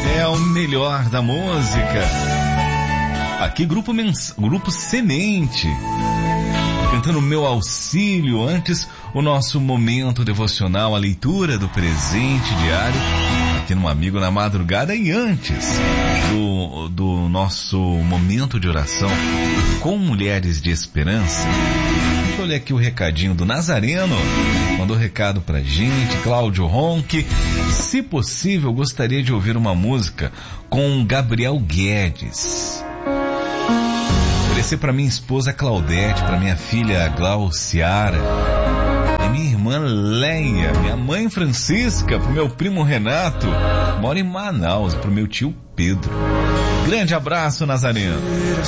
É o melhor da música. Aqui Grupo Semente, cantando Meu Auxílio. Antes, o nosso momento devocional, a leitura do presente diário, aqui no Amigo na Madrugada. E antes do nosso momento de oração com Mulheres de Esperança, deixa eu ler aqui o recadinho do Nazareno. Mandou recado pra gente, Cláudio Ronque. Se possível, gostaria de ouvir uma música com Gabriel Guedes. Oferecer para minha esposa Claudete, para minha filha Glauciara, para minha irmã Leia, minha mãe Francisca, para o meu primo Renato, mora em Manaus, para o meu tio Pedro. Grande abraço, Nazareno.